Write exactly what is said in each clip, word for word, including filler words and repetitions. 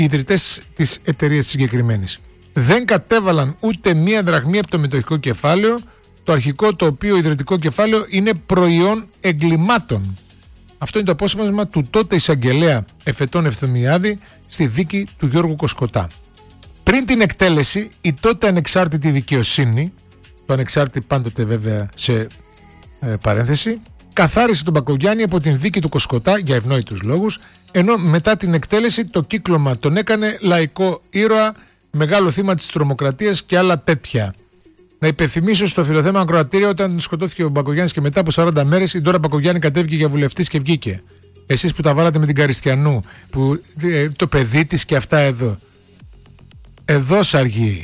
οι ιδρυτές της εταιρείας συγκεκριμένης. Δεν κατέβαλαν ούτε μία δραχμή από το μετοχικό κεφάλαιο, το αρχικό το οποίο ιδρυτικό κεφάλαιο είναι προϊόν εγκλημάτων. Αυτό είναι το απόσπασμα του τότε εισαγγελέα Εφετών Ευθυμιάδη στη δίκη του Γιώργου Κοσκοτά. Πριν την εκτέλεση, η τότε ανεξάρτητη δικαιοσύνη, το ανεξάρτητη πάντοτε βέβαια σε ε, παρένθεση, καθάρισε τον Μπακογιάννη από την δίκη του Κοσκοτά για ευνόητους λόγους, ενώ μετά την εκτέλεση το κύκλωμα τον έκανε λαϊκό ήρωα, μεγάλο θύμα της τρομοκρατίας και άλλα τέτοια. Να υπενθυμίσω στο φιλοθέμα ακροατήριο, όταν σκοτώθηκε ο Μπακογιάννης και μετά από σαράντα μέρες η Ντόρα Μπακογιάννη κατέβηκε για βουλευτής και βγήκε. Εσείς που τα βάλατε με την Καριστιανού, που, ε, το παιδί της και αυτά εδώ. Εδώ σαργεί.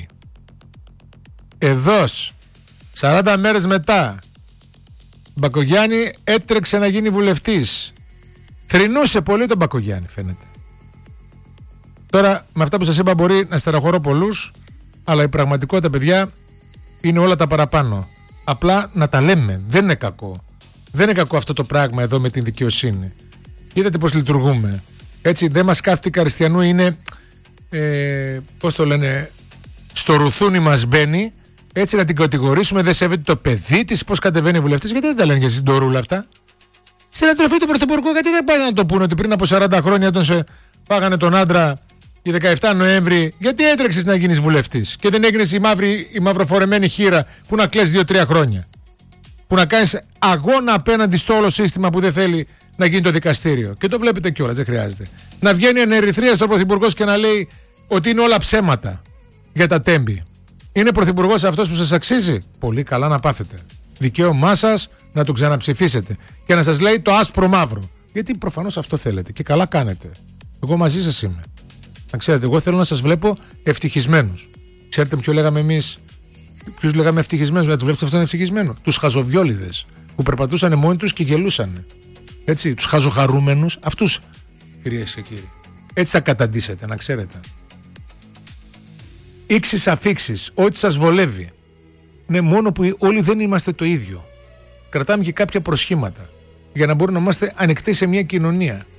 Εδώς. σαράντα μέρες μετά. Μπακογιάννη έτρεξε να γίνει βουλευτής. Θρηνούσε πολύ τον Μπακογιάννη, φαίνεται. Τώρα με αυτά που σας είπα μπορεί να στεραχωρώ πολλούς, αλλά η πραγματικότητα, παιδιά, είναι όλα τα παραπάνω. Απλά να τα λέμε. Δεν είναι κακό. Δεν είναι κακό αυτό το πράγμα εδώ με την δικαιοσύνη. Είδατε πως λειτουργούμε. Έτσι, δεν μας κάθεται η Καριστιανού, είναι ε, πώς το λένε, στο ρουθούνι μας μπαίνει. Έτσι να την κατηγορήσουμε, δεν σέβεται το παιδί της, πώς κατεβαίνει βουλευτής. Γιατί δεν τα λένε για συντορούλα αυτά. Στην αντροφή του Πρωθυπουργού, γιατί δεν πάνε να το πούνε ότι πριν από σαράντα χρόνια, όταν σε πάγανε τον άντρα η δεκαεφτά Νοέμβρη, γιατί έτρεξες να γίνεις βουλευτής και δεν έγινες η, μαύρη, η μαυροφορεμένη χείρα που να κλαις δύο τρία χρόνια. Που να κάνεις αγώνα απέναντι στο όλο σύστημα που δεν θέλει να γίνει το δικαστήριο. Και το βλέπετε κιόλας, δεν χρειάζεται. Να βγαίνει ανερυθρία στον Πρωθυπουργό και να λέει ότι είναι όλα ψέματα για τα τέμπη. Είναι πρωθυπουργός αυτός που σας αξίζει? Πολύ καλά να πάθετε. Δικαίωμά σας να τον ξαναψηφίσετε και να σας λέει το άσπρο μαύρο. Γιατί προφανώς αυτό θέλετε και καλά κάνετε. Εγώ μαζί σας είμαι. Να ξέρετε, εγώ θέλω να σας βλέπω ευτυχισμένους. Ξέρετε ποιο λέγαμε εμείς, ποιους λέγαμε ευτυχισμένους? Να τους βλέπετε αυτόν ευτυχισμένο. Τους χαζοβιόλιδες που περπατούσαν μόνοι τους και γελούσαν. Έτσι, τους χαζοχαρούμενους, αυτούς, κυρίες και κύριοι. Έτσι θα καταντήσετε, να ξέρετε. Ήξεις αφήξεις, ό,τι σας βολεύει. Ναι, μόνο που όλοι δεν είμαστε το ίδιο. Κρατάμε και κάποια προσχήματα για να μπορούμε να είμαστε ανοιχτοί σε μια κοινωνία.